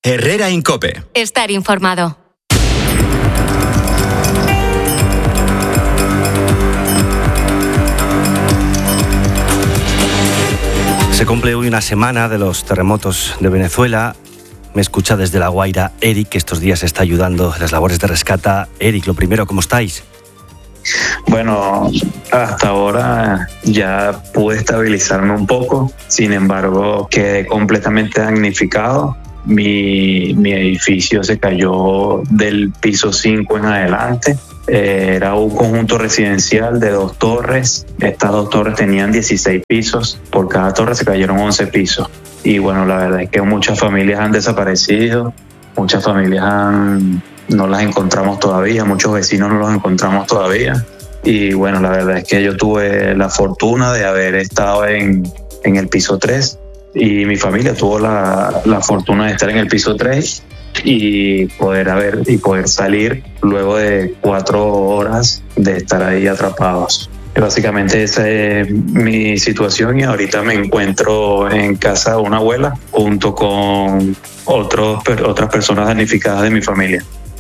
Herrera en COPE. Estar informado. Se cumple hoy una semana de los terremotos de Venezuela. Me escucha desde La Guaira Eric, que estos días está ayudando en las labores de rescate. Eric, lo primero, ¿cómo estáis? Bueno, hasta ahora ya pude estabilizarme un poco, sin embargo quedé completamente damnificado. Mi edificio se cayó del piso 5 en adelante. Era un conjunto residencial de 2 torres. Estas 2 torres tenían 16 pisos. Por cada torre se cayeron 11 pisos. Y bueno, la verdad es que muchas familias han desaparecido. Muchas familias no las encontramos todavía. Muchos vecinos no los encontramos todavía. Y bueno, la verdad es que yo tuve la fortuna de haber estado en el piso 3. Y mi familia tuvo la fortuna de estar en el piso 3 y poder salir luego de 4 horas de estar ahí atrapados. Básicamente esa es mi situación y ahorita me encuentro en casa de una abuela junto con otras personas damnificadas de mi familia.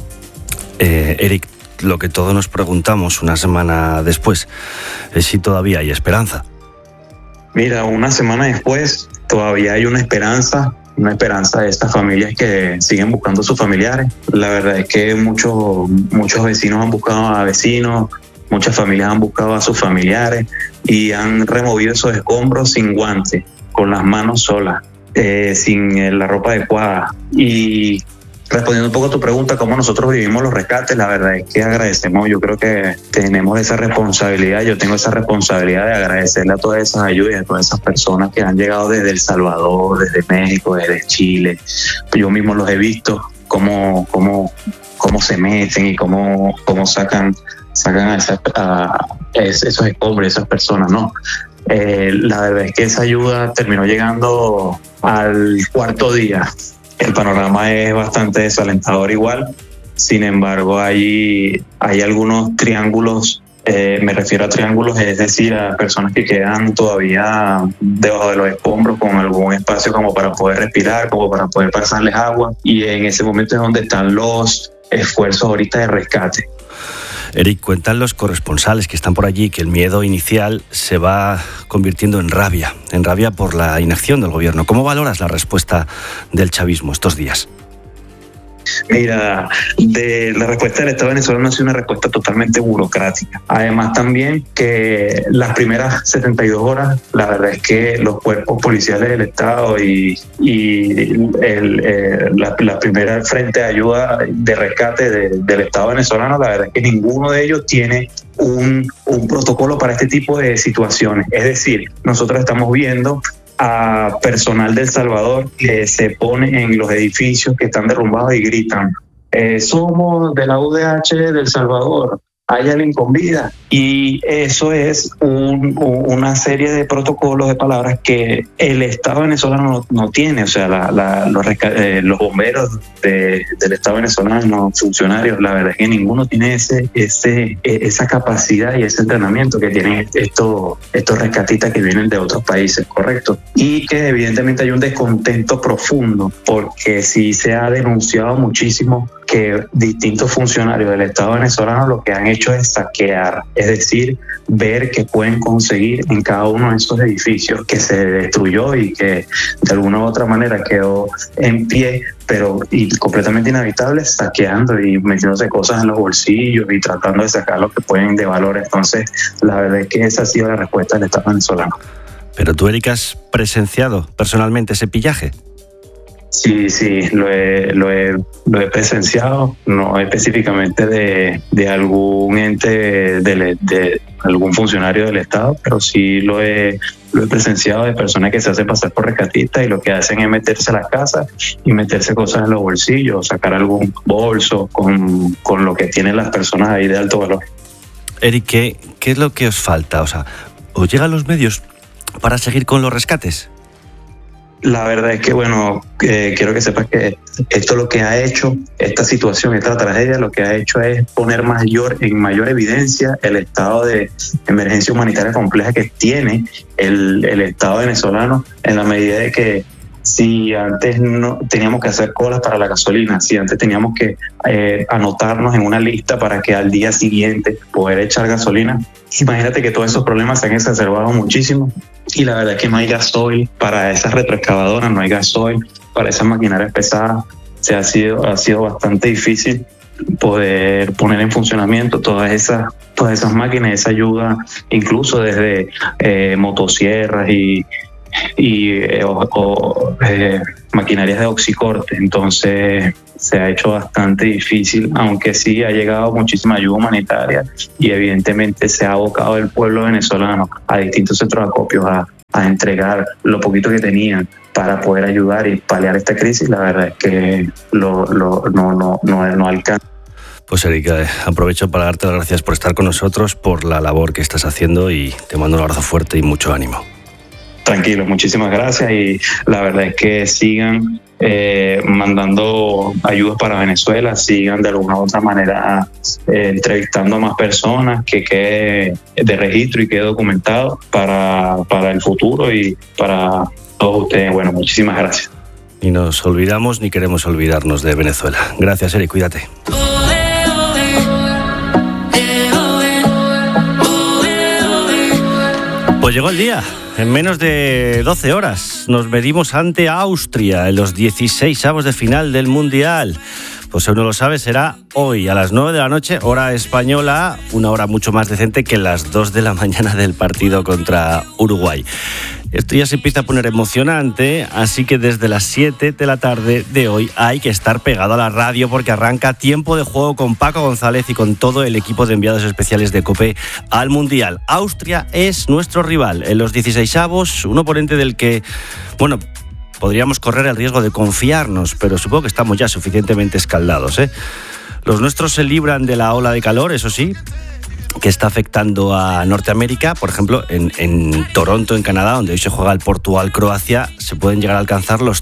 Eric, lo que todos nos preguntamos una semana después es si todavía hay esperanza. Mira, una semana después todavía hay una esperanza de estas familias que siguen buscando a sus familiares. La verdad es que muchos vecinos han buscado a vecinos, muchas familias han buscado a sus familiares y han removido esos escombros sin guantes, con las manos solas, sin la ropa adecuada. Y respondiendo un poco a tu pregunta, cómo nosotros vivimos los rescates, la verdad es que agradecemos, yo creo que tenemos esa responsabilidad, yo tengo esa responsabilidad de agradecerle a todas esas ayudas y a todas esas personas que han llegado desde El Salvador, desde México, desde Chile. Yo mismo los he visto cómo se meten y cómo sacan a esos escombros, esas personas, ¿no? La verdad es que esa ayuda terminó llegando al 4.º día. El panorama es bastante desalentador igual, sin embargo hay algunos triángulos, me refiero a triángulos, es decir, a personas que quedan todavía debajo de los escombros con algún espacio como para poder respirar, como para poder pasarles agua, y en ese momento es donde están los esfuerzos ahorita de rescate. Eric, cuentan los corresponsales que están por allí que el miedo inicial se va convirtiendo en rabia por la inacción del gobierno. ¿Cómo valoras la respuesta del chavismo estos días? Mira, la respuesta del Estado venezolano ha sido una respuesta totalmente burocrática. Además también que las primeras 72 horas, la verdad es que los cuerpos policiales del Estado y la primera frente de ayuda de rescate del Estado venezolano, la verdad es que ninguno de ellos tiene un protocolo para este tipo de situaciones. Es decir, nosotros estamos viendo a personal de El Salvador que se pone en los edificios que están derrumbados y gritan: somos de la UDH de El Salvador, hay alguien con vida. Y eso es una serie de protocolos, de palabras que el Estado venezolano no tiene. O sea, los bomberos del Estado venezolano, funcionarios, la verdad es que ninguno tiene esa capacidad y ese entrenamiento que tienen estos rescatistas que vienen de otros países, ¿correcto? Y que evidentemente hay un descontento profundo, porque sí se ha denunciado muchísimo que distintos funcionarios del Estado venezolano lo que han hecho es saquear, es decir, ver qué pueden conseguir en cada uno de esos edificios que se destruyó y que de alguna u otra manera quedó en pie, pero completamente inhabitable, saqueando y metiéndose cosas en los bolsillos y tratando de sacar lo que pueden de valor. Entonces, la verdad es que esa ha sido la respuesta del Estado venezolano. Pero tú, Eric, ¿has presenciado personalmente ese pillaje? Sí, lo he presenciado, no específicamente de algún ente, de algún funcionario del Estado, pero sí lo he presenciado de personas que se hacen pasar por rescatistas y lo que hacen es meterse a las casas y meterse cosas en los bolsillos, sacar algún bolso con lo que tienen las personas ahí de alto valor. Eric, ¿qué es lo que os falta? O sea, ¿os llegan los medios para seguir con los rescates? La verdad es que, bueno, quiero que sepas que esto lo que ha hecho, esta situación, esta tragedia, lo que ha hecho es poner en mayor evidencia el estado de emergencia humanitaria compleja que tiene el Estado venezolano, en la medida de que si antes no teníamos que hacer colas para la gasolina, si antes teníamos que anotarnos en una lista para que al día siguiente poder echar gasolina, imagínate que todos esos problemas se han exacerbado muchísimo y la verdad es que no hay gasoil para esas retroexcavadoras, no hay gasoil para esas maquinarias pesadas. Ha sido bastante difícil poder poner en funcionamiento todas esas máquinas, esa ayuda, incluso desde motosierras y maquinarias de oxicorte. Entonces se ha hecho bastante difícil, aunque sí ha llegado muchísima ayuda humanitaria y evidentemente se ha abocado el pueblo venezolano a distintos centros de acopios a entregar lo poquito que tenían para poder ayudar y paliar esta crisis. La verdad es que no alcanza. Pues Eric, aprovecho para darte las gracias por estar con nosotros, por la labor que estás haciendo y te mando un abrazo fuerte y mucho ánimo. Tranquilo, muchísimas gracias y la verdad es que sigan mandando ayudas para Venezuela, sigan de alguna u otra manera entrevistando a más personas, que quede de registro y quede documentado para el futuro y para todos ustedes. Bueno, muchísimas gracias. Ni nos olvidamos ni queremos olvidarnos de Venezuela. Gracias, Eric, cuídate. Pues llegó el día. En menos de 12 horas nos medimos ante Austria en los 16avos de final del Mundial. Pues si uno lo sabe, será hoy a las 9 de la noche, hora española, una hora mucho más decente que las 2 de la mañana del partido contra Uruguay. Esto ya se empieza a poner emocionante, así que desde las 7 de la tarde de hoy hay que estar pegado a la radio porque arranca Tiempo de Juego con Paco González y con todo el equipo de enviados especiales de COPE al Mundial. Austria es nuestro rival en los 16avos, un oponente del que, bueno, podríamos correr el riesgo de confiarnos, pero supongo que estamos ya suficientemente escaldados, ¿eh? Los nuestros se libran de la ola de calor, eso sí, que está afectando a Norteamérica. Por ejemplo, en Toronto, en Canadá, donde hoy se juega el Portugal-Croacia, se pueden llegar a alcanzar los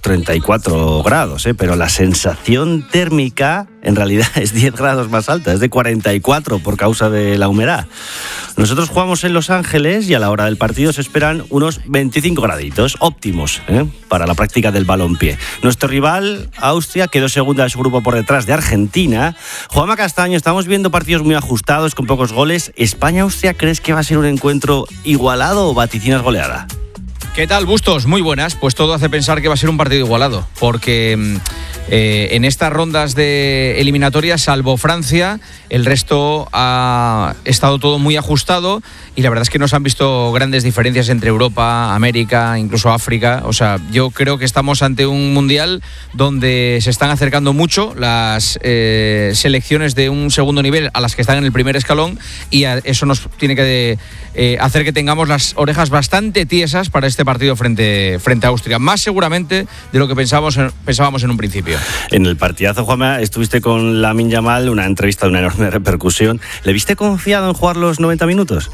34 grados, pero la sensación térmica en realidad es 10 grados más alta, es de 44 por causa de la humedad. Nosotros jugamos en Los Ángeles y a la hora del partido se esperan unos 25 graditos óptimos para la práctica del balompié. Nuestro rival, Austria, quedó segunda de su grupo por detrás de Argentina. Juanma Castaño, estamos viendo partidos muy ajustados, con pocos goles. ¿España-Austria crees que va a ser un encuentro igualado o vaticinas goleada? ¿Qué tal, Bustos? Muy buenas. Pues todo hace pensar que va a ser un partido igualado, porque en estas rondas de eliminatorias, salvo Francia, el resto ha estado todo muy ajustado y la verdad es que no se han visto grandes diferencias entre Europa, América, incluso África. O sea, yo creo que estamos ante un mundial donde se están acercando mucho las selecciones de un segundo nivel a las que están en el primer escalón y eso nos tiene que hacer que tengamos las orejas bastante tiesas para este partido frente a Austria, más seguramente de lo que pensábamos en un principio. En el partidazo, Juanma, estuviste con Lamine Yamal, una entrevista de una enorme repercusión. ¿Le viste confiado en jugar los 90 minutos?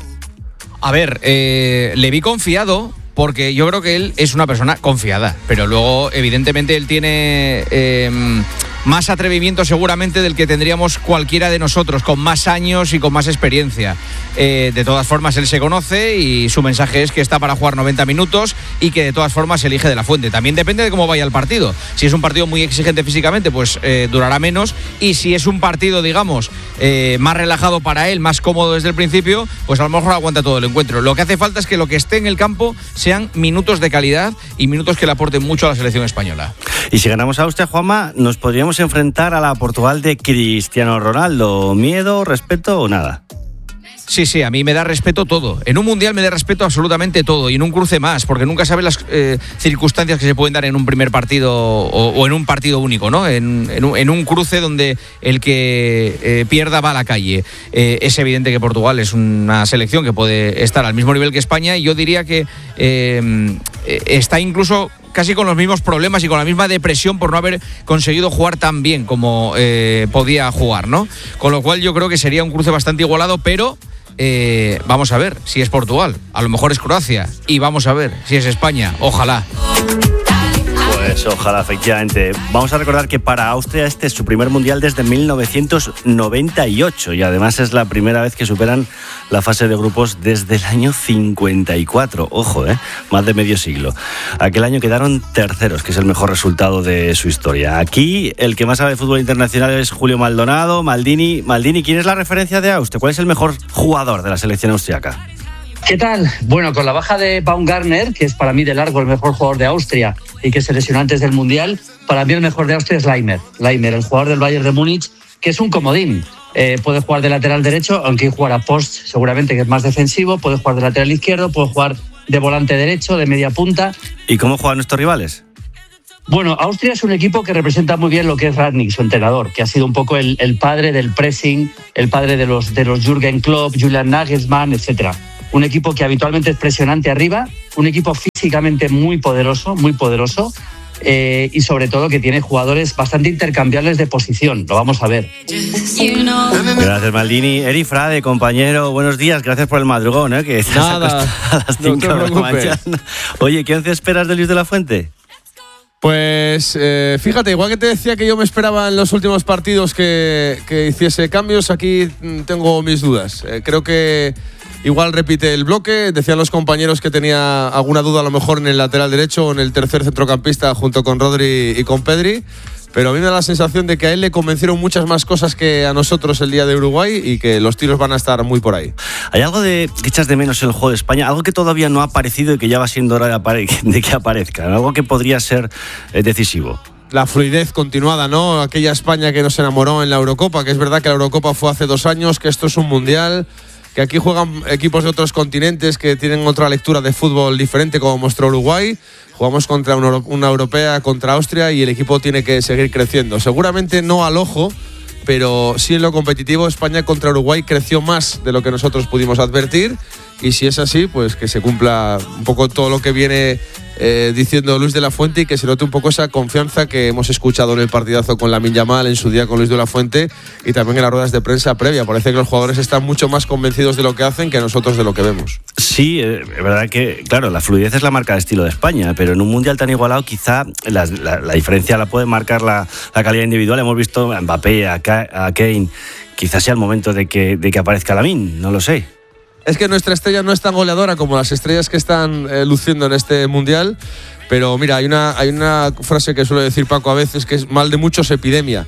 A ver, le vi confiado porque yo creo que él es una persona confiada, pero luego evidentemente él tiene más atrevimiento seguramente del que tendríamos cualquiera de nosotros, con más años y con más experiencia. De todas formas, él se conoce y su mensaje es que está para jugar 90 minutos y que de todas formas elige de la fuente. También depende de cómo vaya el partido. Si es un partido muy exigente físicamente, pues durará menos, y si es un partido, digamos, más relajado para él, más cómodo desde el principio, pues a lo mejor aguanta todo el encuentro. Lo que hace falta es que lo que esté en el campo sean minutos de calidad y minutos que le aporten mucho a la selección española. Y si ganamos a Austria, Juanma, nos podríamos enfrentar a la Portugal de Cristiano Ronaldo. ¿Miedo, respeto o nada? Sí, a mí me da respeto todo. En un mundial me da respeto absolutamente todo, y en un cruce más, porque nunca sabes las circunstancias que se pueden dar en un primer partido o en un partido único, ¿no? En un cruce donde el que pierda va a la calle. Es evidente que Portugal es una selección que puede estar al mismo nivel que España, y yo diría que está incluso casi con los mismos problemas y con la misma depresión por no haber conseguido jugar tan bien como podía jugar, ¿no? Con lo cual yo creo que sería un cruce bastante igualado, pero vamos a ver si es Portugal, a lo mejor es Croacia, y vamos a ver si es España, ojalá. Pues ojalá, efectivamente. Vamos a recordar que para Austria este es su primer mundial desde 1998 y además es la primera vez que superan la fase de grupos desde el año 54. Ojo, más de medio siglo. Aquel año quedaron terceros, que es el mejor resultado de su historia. Aquí el que más sabe de fútbol internacional es Julio Maldonado. Maldini, ¿quién es la referencia de Austria? ¿Cuál es el mejor jugador de la selección austriaca? ¿Qué tal? Bueno, con la baja de Baumgartner, que es para mí de largo el mejor jugador de Austria y que se lesionó antes del Mundial, para mí el mejor de Austria es Laimer, el jugador del Bayern de Múnich, que es un comodín. Puede jugar de lateral derecho, aunque jugará post, seguramente que es más defensivo, puede jugar de lateral izquierdo, puede jugar de volante derecho, de media punta. ¿Y cómo juegan nuestros rivales? Bueno, Austria es un equipo que representa muy bien lo que es Rangnick, su entrenador, que ha sido un poco el padre del pressing, el padre de los Jürgen Klopp, Julian Nagelsmann, etcétera. Un equipo que habitualmente es presionante arriba, un equipo físicamente muy poderoso y sobre todo que tiene jugadores bastante intercambiables de posición. Lo vamos a ver. Gracias, Maldini. Eri Frade, compañero, buenos días. Gracias por el madrugón, que estás Nada, a las 5 de la mañana. Oye, ¿qué once esperas de Luis de la Fuente? Pues fíjate, igual que te decía que yo me esperaba en los últimos partidos que hiciese cambios, aquí tengo mis dudas. Creo que igual repite el bloque. Decían los compañeros que tenía alguna duda a lo mejor en el lateral derecho o en el tercer centrocampista junto con Rodri y con Pedri. Pero a mí me da la sensación de que a él le convencieron muchas más cosas que a nosotros el día de Uruguay y que los tiros van a estar muy por ahí. ¿Hay algo que echas de menos en el juego de España? Algo que todavía no ha aparecido y que ya va siendo hora de que aparezca. Algo que podría ser decisivo. La fluidez continuada, ¿no? Aquella España que nos enamoró en la Eurocopa, que es verdad que la Eurocopa fue hace 2 años, que esto es un mundial, que aquí juegan equipos de otros continentes que tienen otra lectura de fútbol diferente, como mostró Uruguay. Jugamos contra una europea, contra Austria, y el equipo tiene que seguir creciendo. Seguramente no al ojo, pero sí en lo competitivo. España contra Uruguay creció más de lo que nosotros pudimos advertir, y si es así, pues que se cumpla un poco todo lo que viene diciendo Luis de la Fuente y que se note un poco esa confianza que hemos escuchado en el partidazo con Lamine Yamal, en su día con Luis de la Fuente y también en las ruedas de prensa previa. Parece que los jugadores están mucho más convencidos de lo que hacen que nosotros de lo que vemos. Sí, es verdad que, claro, la fluidez es la marca de estilo de España, pero en un mundial tan igualado quizá la diferencia la puede marcar la calidad individual. Hemos visto a Mbappé, a Kane. Quizás sea el momento de que aparezca Lamine, no lo sé. Es que nuestra estrella no es tan goleadora como las estrellas que están luciendo en este mundial, pero mira, hay una frase que suele decir Paco a veces, que es mal de muchos epidemia,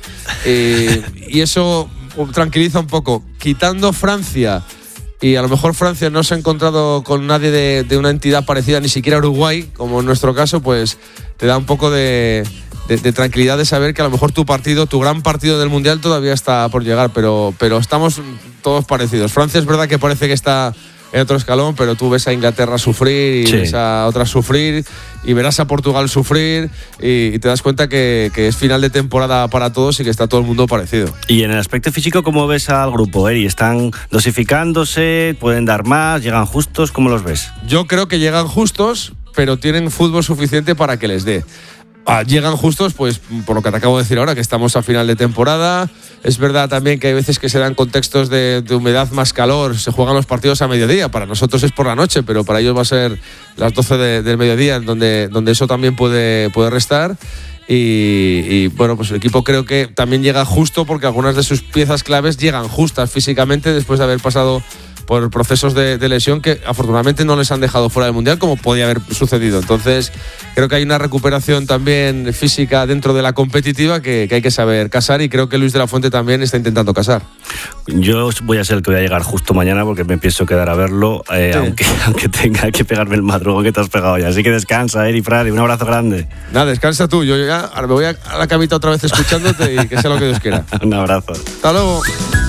y eso tranquiliza un poco. Quitando Francia, y a lo mejor Francia no se ha encontrado con nadie de una entidad parecida, ni siquiera Uruguay, como en nuestro caso, pues te da un poco de tranquilidad de saber que a lo mejor tu gran partido del Mundial todavía está por llegar, pero estamos todos parecidos. Francia es verdad que parece que está en otro escalón, pero tú ves a Inglaterra sufrir y sí, ves a otras sufrir y verás a Portugal sufrir y te das cuenta que es final de temporada para todos y que está todo el mundo parecido. Y en el aspecto físico, ¿cómo ves al grupo, Eri? ¿Están dosificándose? ¿Pueden dar más? ¿Llegan justos? ¿Cómo los ves? Yo creo que llegan justos, pero tienen fútbol suficiente para que les dé. Llegan justos, pues por lo que te acabo de decir ahora, que estamos a final de temporada. Es verdad también que hay veces que se dan contextos de humedad más calor, se juegan los partidos a mediodía, para nosotros es por la noche, pero para ellos va a ser las 12 del mediodía, donde eso también puede restar. Y bueno, pues el equipo creo que también llega justo porque algunas de sus piezas claves llegan justas físicamente después de haber pasado por procesos de lesión que afortunadamente no les han dejado fuera del Mundial, como podía haber sucedido. Entonces creo que hay una recuperación también física dentro de la competitiva que hay que saber casar, y creo que Luis de la Fuente también está intentando casar. Yo voy a ser el que voy a llegar justo mañana porque me pienso quedar a verlo, sí, aunque tenga que pegarme el madrugón que te has pegado ya. Así que descansa, Eri Frade, un abrazo grande. Nada, descansa tú, yo ya ahora me voy a la camita otra vez escuchándote y que sea lo que Dios quiera. Un abrazo. Hasta luego.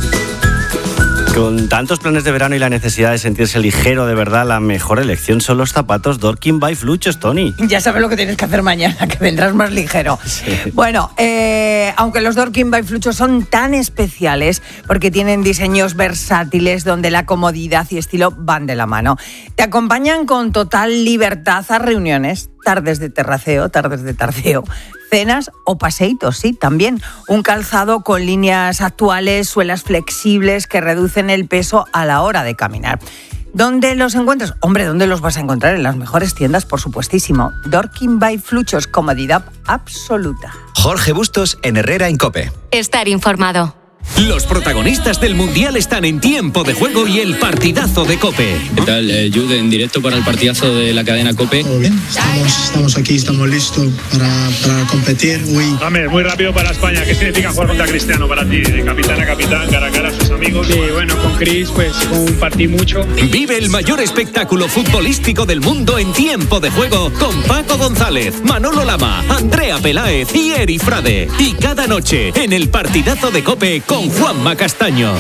Con tantos planes de verano y la necesidad de sentirse ligero, de verdad, la mejor elección son los zapatos Dorking by Fluchos, Tony. Ya sabes lo que tienes que hacer mañana, que vendrás más ligero. Sí. Bueno, aunque los Dorking by Fluchos son tan especiales porque tienen diseños versátiles donde la comodidad y estilo van de la mano. Te acompañan con total libertad a reuniones, tardes de terraceo, cenas o paseitos, sí, también. Un calzado con líneas actuales, suelas flexibles que reducen el peso a la hora de caminar. ¿Dónde los encuentras? Hombre, ¿dónde los vas a encontrar? En las mejores tiendas, por supuestísimo. Dorking by Fluchos, comodidad absoluta. Jorge Bustos en Herrera en COPE. Estar informado. Los protagonistas del Mundial están en Tiempo de Juego y el partidazo de COPE. ¿Qué tal, Jude? En directo para el partidazo de la cadena COPE. Todo bien, estamos aquí, estamos listos para competir. James, muy rápido para España. ¿Qué significa jugar contra Cristiano para ti? De capitán a capitán, cara a cara a sus amigos. Sí, bueno, con Chris pues compartí mucho. Vive el mayor espectáculo futbolístico del mundo en Tiempo de Juego con Paco González, Manolo Lama, Andrea Peláez y Eri Frade. Y cada noche en el partidazo de COPE con Juanma Castaño.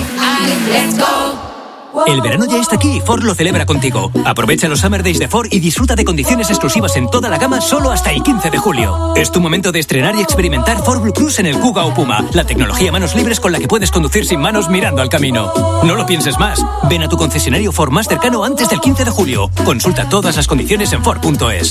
El verano ya está aquí y Ford lo celebra contigo. Aprovecha los Summer Days de Ford y disfruta de condiciones exclusivas en toda la gama solo hasta el 15 de julio. Es tu momento de estrenar y experimentar Ford Blue Cruise en el Kuga o Puma, la tecnología manos libres con la que puedes conducir sin manos mirando al camino. No lo pienses más. Ven a tu concesionario Ford más cercano antes del 15 de julio. Consulta todas las condiciones en Ford.es.